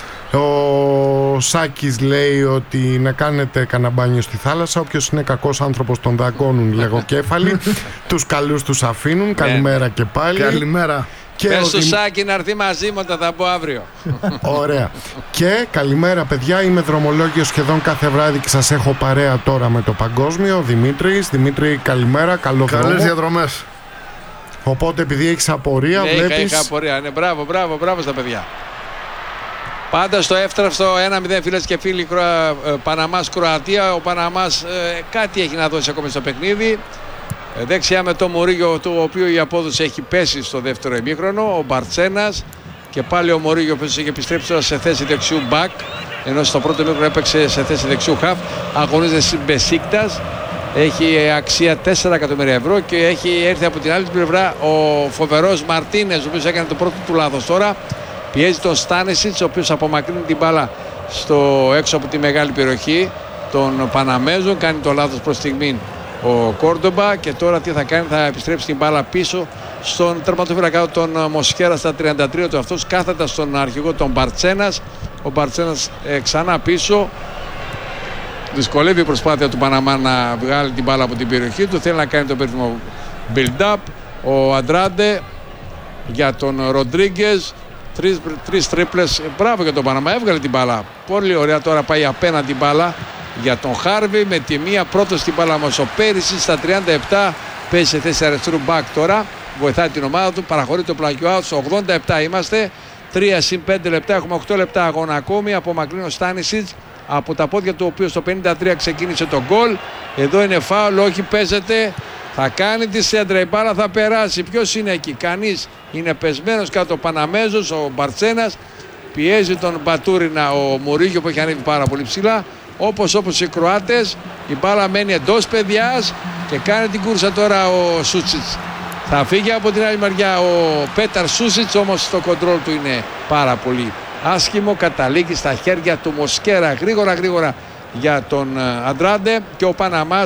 Ο Σάκης λέει ότι να κάνετε κανένα μπάνιο στη θάλασσα. Όποιος είναι κακός άνθρωπος τον δαγκώνουν λεγοκέφαλοι. Τους καλούς τους αφήνουν. Καλημέρα και πάλι. Καλημέρα. Και πες στο Σάκη να έρθει μαζί μου, θα πω αύριο. Ωραία. Και καλημέρα παιδιά, είμαι δρομολόγιο σχεδόν κάθε βράδυ και σας έχω παρέα τώρα με το παγκόσμιο. Δημήτρης, Δημήτρη καλημέρα, καλό δρόμο. Καλές διαδρομές. Οπότε επειδή έχεις απορία, ναι, βλέπεις... είχα, είχα απορία, ναι, μπράβο, μπράβο, μπράβο στα παιδιά. Πάντα στο εύτραυστο ένα μηδέν, φίλες και φίλοι, Παναμάς Κροατία. Ο Παναμάς ε, κάτι έχει να δώσει ακόμη στο παιχνίδι. Ε, δεξιά με το Μουρίγιο, το οποίο η απόδοση έχει πέσει στο δεύτερο ημίχρονο. Ο Μπαρτσένας και πάλι ο Μουρίγιο, που έχει επιστρέψει τώρα σε θέση δεξιού μπακ, ενώ στο πρώτο ημίχρονο έπαιξε σε θέση δεξιού χαφ. Αγωνίζεται στην Μπεσίκτας. Έχει αξία τέσσερα εκατομμύρια ευρώ και έχει έρθει από την άλλη πλευρά ο φοβερός Μαρτίνες, ο οποίος έκανε το πρώτο του λάθος τώρα. Πιέζει τον Στάνισιτς, ο οποίος απομακρύνει την μπάλα στο έξω από τη μεγάλη περιοχή των Παναμέζων. Κάνει το λάθος προς στιγμή ο Κόρντομπα και τώρα τι θα κάνει? Θα επιστρέψει την μπάλα πίσω στον τερματοφύλακα τον Μοσκέρα στα τριάντα τρία του. Αυτός κάθετα στον αρχηγό τον Μπαρτσένας. Ο Μπαρτσένας ε, ξανά πίσω. Δυσκολεύει η προσπάθεια του Παναμά να βγάλει την μπάλα από την περιοχή του. Θέλει να κάνει το περίφημο build-up. Ο Αντράντε για τον Ροντρίγκες. Τρεις, τρεις τρίπλες, μπράβο για τον Παναμά, έβγαλε την μπάλα. Πολύ ωραία, τώρα πάει απέναντι την μπάλα για τον Χάρβι με τη μία. Πρώτος την μπάλα όμως ο Πέρισιτς στα τριάντα επτά, παίζει σε θέση αριστερού μπακ τώρα. Βοηθάει την ομάδα του, παραχωρεί το πλάγιο out. Στο ογδόντα επτά είμαστε, τρία συν πέντε λεπτά, έχουμε οκτώ λεπτά αγώνα ακόμη. Απομακρύνει ο Στάνισιτς από τα πόδια του, ο οποίος στο πενήντα τρία ξεκίνησε το γκολ. Εδώ είναι φάουλ, όχι, παίζεται. Θα κάνει τη σέντρα, η μπάλα θα περάσει. Ποιος είναι εκεί? Κανείς. Είναι πεσμένος κάτω ο Παναμέζος, ο Μπαρτσένας. Πιέζει τον Μπατούρινα ο Μουρίγιο που έχει ανέβει πάρα πολύ ψηλά. Όπως όπως οι Κροάτες. Η μπάλα μένει εντός παιδιάς και κάνει την κούρσα τώρα ο Σούτσιτς. Θα φύγει από την άλλη μεριά ο Πέταρ Σούτσιτς, όμως το κοντρόλ του είναι πάρα πολύ άσχημο. Καταλήγει στα χέρια του Μοσκέρα γρήγορα γρήγορα για τον Αντράντε και ο Παναμάς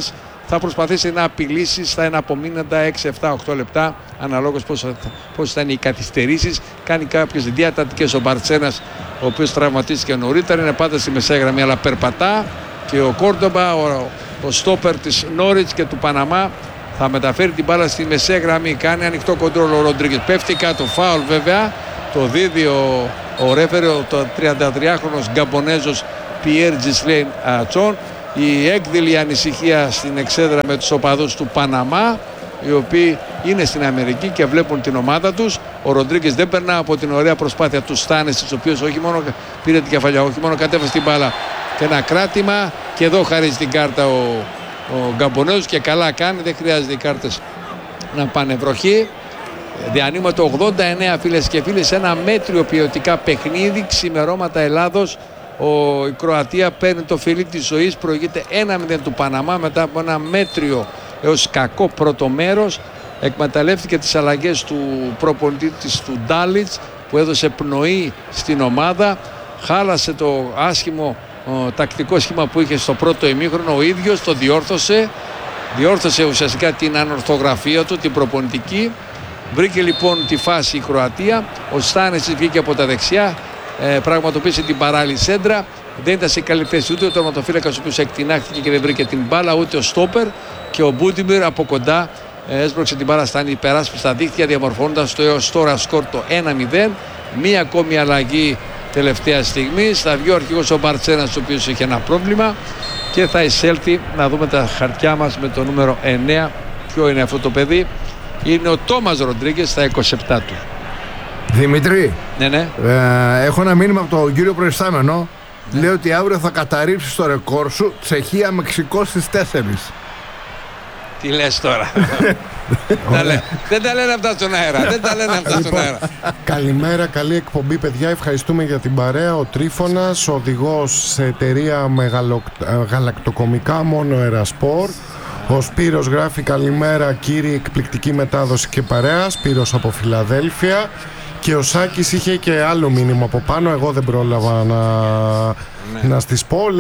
θα προσπαθήσει να απειλήσει στα εναπομείναντα έξι, επτά, οκτώ λεπτά, αναλόγως πώς θα είναι οι καθυστερήσεις. Κάνει κάποιες διατατικές ο Μπαρτσένας, ο οποίος τραυματίστηκε νωρίτερα, είναι πάντα στη μεσαία γραμμή, αλλά περπατά. Και ο Κόρντομπα, ο, ο στόπερ της Νόριτς και του Παναμά, θα μεταφέρει την μπάλα στη μεσαία γραμμή. Κάνει ανοιχτό κοντρόλ ο Ροντρίγκες. Πέφτει κάτω, φάουλ βέβαια. Το δίδει ο, ο ρέφερε, ο τριαντατριάχρονος Γκαμπονέζος Πιέρ Τζισλέιν Ατσόν. Η έκδηλη ανησυχία στην εξέδρα με τους οπαδούς του Παναμά, οι οποίοι είναι στην Αμερική και βλέπουν την ομάδα τους. Ο Ροντρίγκες δεν περνά από την ωραία προσπάθεια του Στάνεσιτς, ο οποίος όχι μόνο πήρε την κεφαλιά, όχι μόνο κατέβασε την μπάλα και ένα κράτημα, και εδώ χαρίζει την κάρτα ο, ο Γκαμπονέζος, και καλά κάνει, δεν χρειάζεται οι κάρτες να πάνε βροχή. Διανύουμε το ογδόντα εννέα, φίλες και φίλοι, σε ένα μέτριο ποιοτικά παιχνίδι, ξημερώματα Ελλάδος. Ο, η Κροατία παίρνει το φιλί της ζωής, προηγείται ένα μηδέν του Παναμά μετά από ένα μέτριο έως κακό πρώτο μέρος. Εκμεταλλεύτηκε τις αλλαγές του προπονητή της, του Ντάλιτς, που έδωσε πνοή στην ομάδα. Χάλασε το άσχημο ο, τακτικό σχήμα που είχε στο πρώτο ημίχρονο, ο ίδιος το διόρθωσε. Διόρθωσε ουσιαστικά την ανορθογραφία του, την προπονητική. Βρήκε λοιπόν τη φάση η Κροατία. Ο Στάνεσιτς βγήκε από τα δεξιά, ε, πραγματοποίησε την παράλληλη σέντρα. Δεν ήταν σε καλή θέση ούτε ο τερματοφύλακας, ο οποίος εκτινάχθηκε και δεν βρήκε την μπάλα, ούτε ο στόπερ. Και ο Μπούντιμιρ από κοντά ε, έσπρωξε την μπάλα στα υπεράσπιστα δίχτυα, διαμορφώνοντας το έως τώρα σκορ το ένα μηδέν. Μία ακόμη αλλαγή τελευταία στιγμή. Θα βγει ο αρχηγός ο Μπαρτσένας, ο οποίος είχε ένα πρόβλημα, και θα εισέλθει. Να δούμε τα χαρτιά μας με το νούμερο εννέα. Ποιο είναι αυτό το παιδί? Είναι ο Τόμας Ροντρίγκες στα είκοσι επτά του. Δημήτρη, ναι, ναι. Ε, έχω ένα μήνυμα από τον κύριο προϊστάμενο. Ναι. Λέει ότι αύριο θα καταρρύψεις το ρεκόρ σου, Τσεχία-Μεξικό στις τέσσερις. Τι λες τώρα? Δεν τα λένε αυτά στον αέρα. Δεν τα λένε αυτά στον αέρα. Καλημέρα, καλή εκπομπή, παιδιά. Ευχαριστούμε για την παρέα. Ο Τρίφωνας, οδηγός σε εταιρεία μεγαλο... γαλακτοκομικά μόνο Ερασπορ. Ο Σπύρος γράφει καλημέρα κύριε, εκπληκτική μετάδοση και παρέα. Σπύρος από Φιλαδέλφια. Και ο Σάκης είχε και άλλο μήνυμα από πάνω. Εγώ δεν πρόλαβα να, ναι. να στις πω.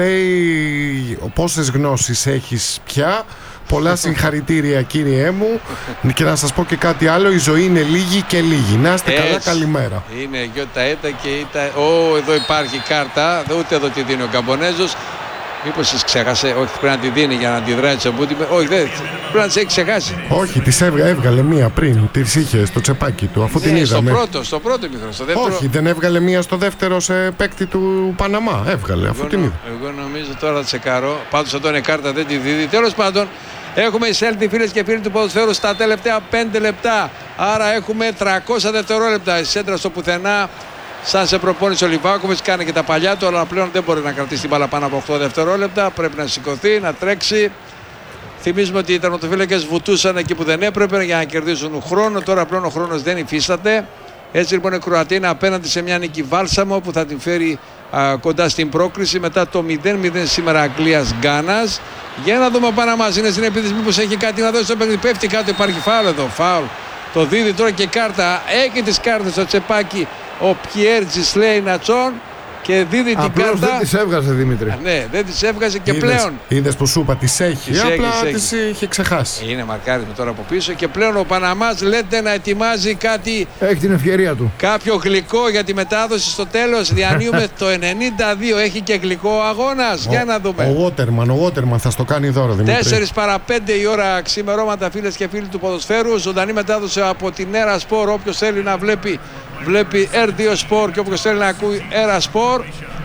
Λέει πόσες γνώσεις έχεις πια. Πολλά συγχαρητήρια κύριέ μου. Και να σας πω και κάτι άλλο. Η ζωή είναι λίγη και λίγη. Να είστε καλά, καλημέρα. Είναι γιώτα έτα και ήτα. Ω, εδώ υπάρχει κάρτα. Ούτε εδώ τη δίνει ο Γκαμπονέζος. Μήπως τις ξέχασε? Όχι, πρέπει να τη δίνει για να τη δράσει ο Μπούντιμιρ. Όχι, δεν, πρέπει να τις έχει ξεχάσει. Όχι, τις έβγαλε, έβγαλε μία πριν. Τις είχε στο τσεπάκι του, αφού ναι, την είδαμε. Στο πρώτο, στο πρώτο μήχρονο. Στο δεύτερο... Όχι, δεν έβγαλε μία στο δεύτερο σε παίκτη του Παναμά. Έβγαλε, εγώ αφού νο, την είδα. Εγώ νομίζω τώρα τσεκάρω. Πάντως εδώ είναι κάρτα, δεν τη δίδει. Τέλος πάντων, έχουμε εισέλθει, φίλες και φίλοι του ποδοσφαίρου, στα τελευταία πέντε λεπτά. Άρα έχουμε τριακόσια δευτερόλεπτα. Η σέντρα στο πουθενά. Σαν σε προπόνησε ο Λιβάκοβιτς, κάνει και τα παλιά του, αλλά πλέον δεν μπορεί να κρατήσει την μπάλα πάνω από οκτώ δευτερόλεπτα. Πρέπει να σηκωθεί, να τρέξει. Θυμίζουμε ότι οι τερματοφύλακες βουτούσαν εκεί που δεν έπρεπε για να κερδίσουν χρόνο. Τώρα πλέον ο χρόνος δεν υφίσταται. Έτσι λοιπόν η Κροατία είναι απέναντι σε μια νίκη Βάλσαμο που θα την φέρει α, κοντά στην πρόκριση μετά το μηδέν μηδέν σήμερα Αγγλίας-Γκάνας. Για να δούμε ο Παναμάς είναι στην επίθεση, μήπως έχει κάτι να δώσει στο παιχνίδι. Πέφτει κάτω, υπάρχει φάουλ εδώ. Φάουλ. Το δίδει τώρα και κάρτα. Έχει τις κάρτες στο τσεπάκι ο Πιέρ Τζισλέιν Ατσόν και δίδει την κάρτα. Απλώς δεν τις έβγαζε, Δημήτρη. Ναι, δεν τις έβγαζε και είδες, πλέον. Είδες που σου είπα, τις έχει. Τις απλά έχει, τις είχε ξεχάσει. Είναι μαρκάρισμα τώρα από πίσω και πλέον ο Παναμάς λέτε να ετοιμάζει κάτι. Έχει την ευκαιρία του. Κάποιο γλυκό για τη μετάδοση στο τέλος. Διανύουμε το ενενήντα δύο. Έχει και γλυκό ο αγώνας. Για να δούμε. Ο Βότερμαν, ο Βότερμαν θα στο κάνει δώρο, Δημήτρη. τέσσερα παρά πέντε η ώρα ξημερώματα, φίλες και φίλοι του ποδοσφαίρου. Ζωντανή μετάδοση από την Ερασπορ. Όποιος θέλει να βλέπει, βλέπει αρ δύο Sport, και όποιος θέλει να ακούει Ερασπορ.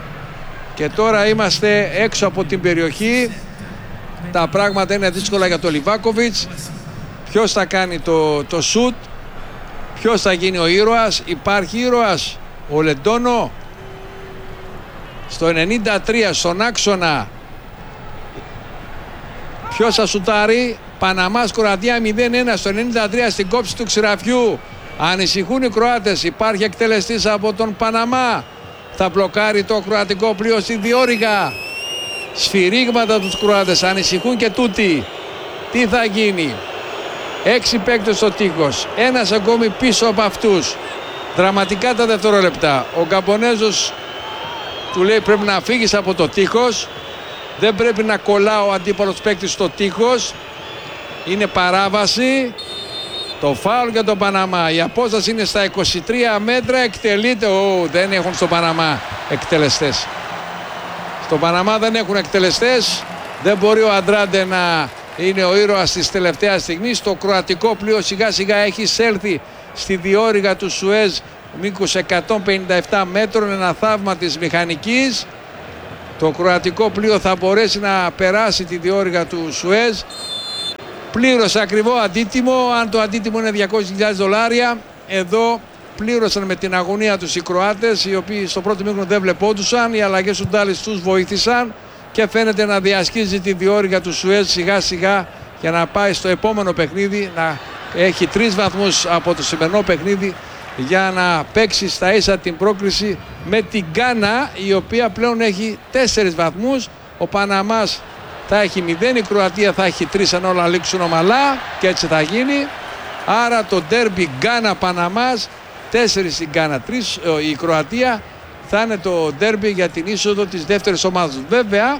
Και τώρα είμαστε έξω από την περιοχή. Τα πράγματα είναι δύσκολα για τον Λιβάκοβιτς. Ποιος θα κάνει το, το σουτ? Ποιος θα γίνει ο ήρωας? Υπάρχει ήρωας? Ο Λεντόνο. Στο ενενήντα τρία στον άξονα. Ποιος θα σουτάρει? Παναμάς Κροατία μηδέν ένα στο ενενήντα τρία στην κόψη του ξηραφιού. Ανησυχούν οι Κροάτες. Υπάρχει εκτελεστής από τον Παναμά. Θα μπλοκάρει το κροατικό πλοίο στη διόρυγα. Σφυρίγματα τους Κροάτες. Ανησυχούν και τούτοι. Τι θα γίνει? Έξι παίκτες στο τείχος. Ένας ακόμη πίσω από αυτούς. Δραματικά τα δευτερόλεπτα. Ο Γκαμπονέζος του λέει πρέπει να φύγεις από το τείχος. Δεν πρέπει να κολλά ο αντίπαλος παίκτης στο τείχος. Είναι παράβαση. Το φάουλ για τον Παναμά. Η απόσταση είναι στα είκοσι τρία μέτρα. Εκτελείται. Ω, δεν έχουν στο Παναμά εκτελεστές. Στο Παναμά δεν έχουν εκτελεστές. Δεν μπορεί ο Αντράντε να είναι ο ήρωας της τελευταίας στιγμής. Το κροατικό πλοίο σιγά σιγά έχει εισέλθει στη διόρυγα του Σουέζ μήκους εκατόν πενήντα επτά μέτρων. Ένα θαύμα της μηχανικής. Το κροατικό πλοίο θα μπορέσει να περάσει τη διόρυγα του Σουέζ. Πλήρωσε ακριβό αντίτιμο. Αν το αντίτιμο είναι διακόσιες χιλιάδες δολάρια, εδώ πλήρωσαν με την αγωνία τους οι Κροάτες, οι οποίοι στο πρώτο μήχρονο δεν βλεπόντουσαν. Οι αλλαγές του Ντάλιτς τους βοήθησαν και φαίνεται να διασχίζει τη διόρυγα του Σουέζ σιγά σιγά για να πάει στο επόμενο παιχνίδι, να έχει τρεις βαθμούς από το σημερινό παιχνίδι για να παίξει στα ίσα την πρόκριση με την Γκάνα, η οποία πλέον έχει τέσσερις βαθμούς. Ο Παναμάς θα έχει μηδέν, η Κροατία θα έχει τρεις αν όλα λήξουν ομαλά και έτσι θα γίνει. Άρα το ντέρμπι Γκάνα-Παναμάς, τέσσερις η Γκάνα, τρεις η Κροατία, θα είναι το ντέρμπι για την είσοδο της δεύτερης ομάδας. Βέβαια,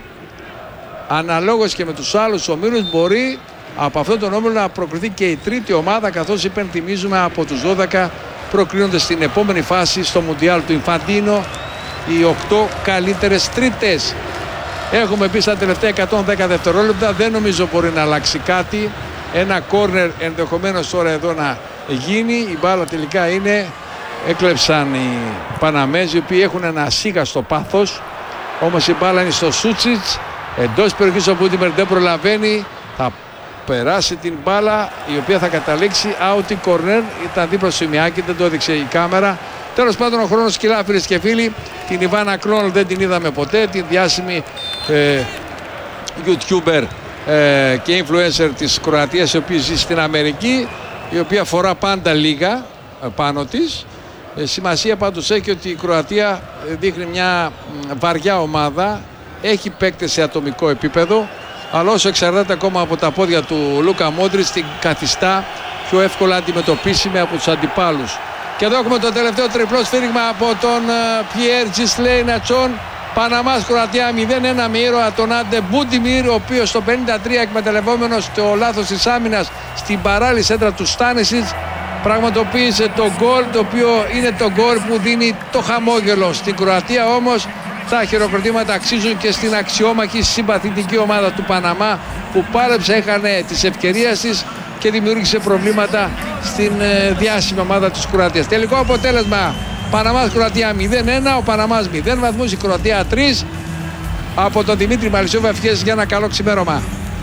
αναλόγως και με τους άλλους ομίλους, μπορεί από αυτόν τον όμιλο να προκριθεί και η τρίτη ομάδα, καθώς υπενθυμίζουμε από τους δώδεκα προκρίνονται στην επόμενη φάση στο Μουντιάλ του Ινφαντίνο οι οκτώ καλύτερες τρίτες. Έχουμε πει στα τελευταία εκατόν δέκα δευτερόλεπτα, δεν νομίζω μπορεί να αλλάξει κάτι. Ένα κόρνερ ενδεχομένως τώρα εδώ να γίνει. Η μπάλα τελικά είναι, έκλεψαν οι Παναμέζοι, οι οποίοι έχουν ένα ασίγαστο πάθος. Όμως η μπάλα είναι στο Σούτσιτς, εντός περιοχής ο Μπούντιμερ δεν προλαβαίνει. Θα περάσει την μπάλα, η οποία θα καταλήξει out η corner. Ήταν δίπλα στο σημειάκι, δεν το έδειξε η κάμερα. Τέλος πάντων ο χρόνος κυλά, φίλες και φίλοι. Την Ιβάνα Κρόνολ δεν την είδαμε ποτέ, την διάσημη ε, YouTuber ε, και influencer της Κροατίας, η οποία ζει στην Αμερική, η οποία φορά πάντα λίγα ε, πάνω της. Ε, σημασία πάντως έχει ότι η Κροατία δείχνει μια βαριά ομάδα, έχει παίκτες σε ατομικό επίπεδο, αλλά όσο εξαρτάται ακόμα από τα πόδια του Λούκα Μόντριτς, την καθιστά πιο εύκολα αντιμετωπίσιμη από τους αντιπάλους. Και εδώ έχουμε το τελευταίο τριπλό σφύριγμα από τον Πιέρ Τζισλέι Νατσόν. Παναμάς Κροατία μηδέν ένα με ήρωα τον Άντε Μπούντιμιρ, ο οποίος στο πενήντα τρία, εκμεταλλευόμενος το λάθος της άμυνας στην παράλληλη σέντρα του Στάνισιτς, πραγματοποίησε το γκολ, το οποίο είναι το γκολ που δίνει το χαμόγελο στην Κροατία. Όμως τα χειροκροτήματα αξίζουν και στην αξιόμαχη συμπαθητική ομάδα του Παναμά, που πάλεψε, έχανε τις ευκαιρίες της και δημιούργησε προβλήματα στην ε, διάσημη ομάδα της Κροατίας. Τελικό αποτέλεσμα Παναμάς Κροατία μηδέν ένα, ο Παναμάς μηδέν βαθμούς, η Κροατία τρεις. Από τον Δημήτρη Μαλισσόβα ευχές για ένα καλό ξημέρωμα.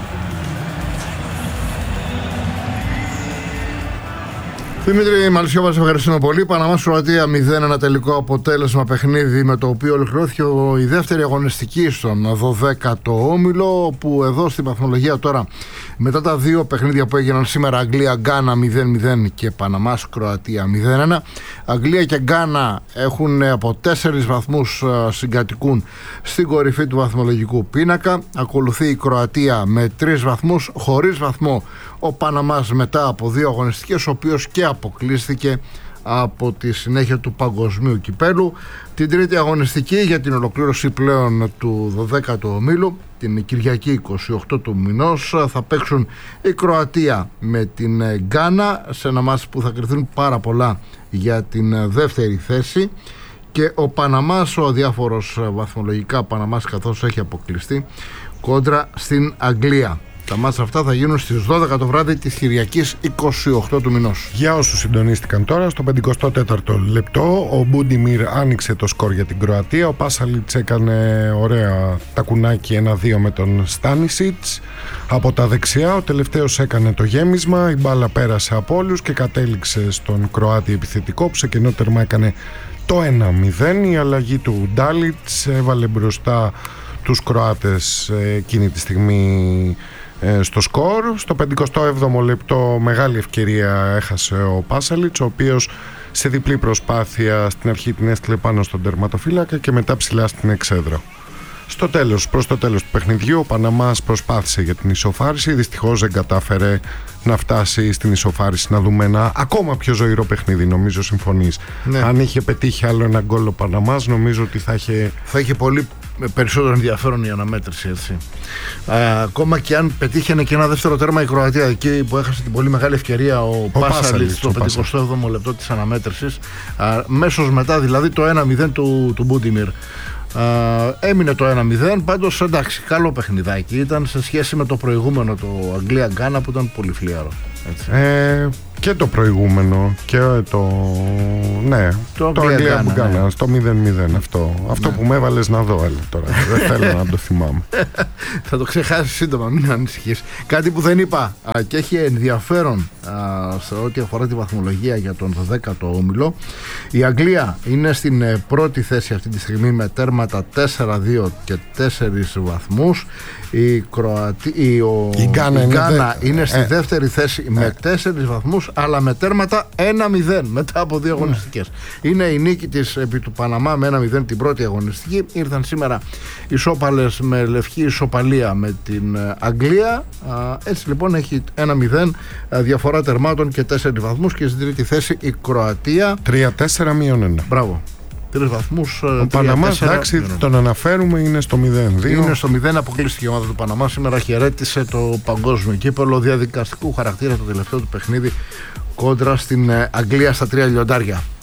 Δημήτρη Μαλισσόβα, σε ευχαριστούμε πολύ. Παναμάς Κροατία μηδέν ένα τελικό αποτέλεσμα, παιχνίδι με το οποίο ολοκληρώθηκε η δεύτερη αγωνιστική στον δωδέκατο όμιλο, που εδώ στη βαθμολογία τώρα, μετά τα δύο παιχνίδια που έγιναν σήμερα, Αγγλία-Γκάνα μηδέν μηδέν και Παναμάς Κροατία μηδέν ένα. Αγγλία και Γκάνα έχουν από τέσσερις βαθμούς, συγκατοικούν στην κορυφή του βαθμολογικού πίνακα. Ακολουθεί η Κροατία με τρεις βαθμούς, χωρίς βαθμό ο Παναμάς μετά από δύο αγωνιστικές, ο οποίος και αποκλείστηκε από τη συνέχεια του παγκοσμίου κυπέλου. Την τρίτη αγωνιστική για την ολοκλήρωση πλέον του δωδέκατου ομίλου, την Κυριακή είκοσι οκτώ του μηνός, θα παίξουν η Κροατία με την Γκάνα σε ένα μάτς που θα κρυθούν πάρα πολλά για την δεύτερη θέση, και ο Παναμάς, ο αδιάφορος βαθμολογικά Παναμάς, καθώς έχει αποκλειστεί, κόντρα στην Αγγλία. Τα μάτσα αυτά θα γίνουν στις δώδεκα το βράδυ της Κυριακής είκοσι οκτώ του μηνός. Για όσους συντονίστηκαν τώρα, στο πενηκοστό τέταρτο λεπτό ο Μπούντιμιρ άνοιξε το σκορ για την Κροατία. Ο Πάσαλιτς έκανε ωραία τακουνάκι ένα δύο με τον Στάνισιτς από τα δεξιά. Ο τελευταίος έκανε το γέμισμα, η μπάλα πέρασε από όλους και κατέληξε στον Κροάτι επιθετικό, που σε κενό τερμά έκανε το ένα μηδέν. Η αλλαγή του Ντάλιτς έβαλε μπροστά τους Κροάτες εκείνη τη στιγμή στο σκορ. Στο πενηκοστό έβδομο λεπτό μεγάλη ευκαιρία έχασε ο Πάσαλιτς, ο οποίος σε διπλή προσπάθεια στην αρχή την έστειλε πάνω στον τερματοφύλακα και μετά ψηλά στην εξέδρα. Στο τέλος, προς το τέλος του παιχνιδιού, ο Παναμάς προσπάθησε για την ισοφάριση, δυστυχώς δεν κατάφερε να φτάσει στην ισοφάριση. Να δούμε ένα ακόμα πιο ζωηρό παιχνίδι, νομίζω συμφωνείς. Ναι. Αν είχε πετύχει άλλο ένα γκολ ο Παναμάς, νομίζω ότι θα είχε... Θα είχε πολύ περισσότερο ενδιαφέρον η αναμέτρηση, έτσι. Α, ακόμα και αν πετύχαινε και ένα δεύτερο τέρμα η Κροατία, εκεί που έχασε την πολύ μεγάλη ευκαιρία ο, ο Πάσαλιτς στο πενηκοστό έβδομο λεπτό της αναμέτρησης, μέσως μετά δηλαδή το ένα μηδέν του, του Μπούντιμιρ. Uh, έμεινε το ένα μηδέν, πάντως εντάξει, καλό παιχνιδάκι ήταν σε σχέση με το προηγούμενο, το Αγγλία-Γκάνα, που ήταν πολύ φλιάρο. Ε, και το προηγούμενο και το, ναι, το, το Αγγλία-Γκάνα, ναι. Στο μηδέν μηδέν αυτό, αυτό ναι. Που με έβαλες να δω, έλα, τώρα δεν θέλω να το θυμάμαι. Θα το ξεχάσεις σύντομα, μην ανησυχείς. Κάτι που δεν είπα α, και έχει ενδιαφέρον α, σε ό,τι αφορά τη βαθμολογία για τον δωδέκατο όμιλο, η Αγγλία είναι στην ε, πρώτη θέση αυτή τη στιγμή με τέρματα τέσσερα δύο και τέσσερις βαθμούς. Η, Κροατι... η, ο... η Γκάνα, η είναι, Γκάνα δε... είναι στη ε. δεύτερη θέση ε. με τέσσερις βαθμούς, αλλά με τέρματα ένα μηδέν μετά από δύο αγωνιστικές. Ε. Είναι η νίκη της επί του Παναμά με ένα μηδέν την πρώτη αγωνιστική. Ήρθαν σήμερα ισόπαλες με λευκή ισοπαλία με την Αγγλία. Έτσι λοιπόν έχει ένα μηδέν διαφορά τερμάτων και τέσσερις βαθμούς, και στην τρίτη θέση η Κροατία τρία τέσσερα μείον ένα. Μπράβο. Τρεις βαθμούς. Ο Παναμάς, εντάξει, τον αναφέρουμε, είναι στο μηδέν δύο. Είναι στο μηδέν, αποκλείστηκε η ομάδα του Παναμά. Σήμερα χαιρέτησε το παγκόσμιο κύπελλο διαδικαστικού χαρακτήρα το τελευταίο του παιχνίδι κόντρα στην Αγγλία στα τρία λιοντάρια.